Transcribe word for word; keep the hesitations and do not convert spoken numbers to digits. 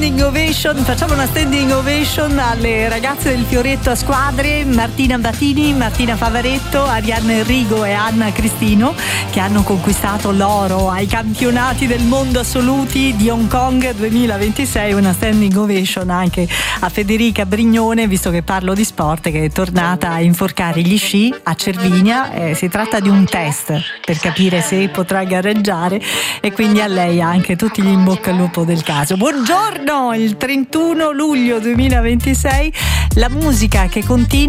Ovation, facciamo una standing ovation alle ragazze del Fioretto a squadre, Martina Battini, Martina Favaretto, Arianna Enrico e Anna Cristino, che hanno conquistato l'oro ai campionati del mondo assoluti di Hong Kong duemilaventisei. Una standing ovation anche a Federica Brignone, visto che parlo di sport, che è tornata a inforcare gli sci a Cervinia. Eh, si tratta di un test per capire se potrà gareggiare, e quindi a lei anche tutti gli in bocca al lupo del caso. Buongiorno! Il trentuno luglio duemilaventisei, la musica che continua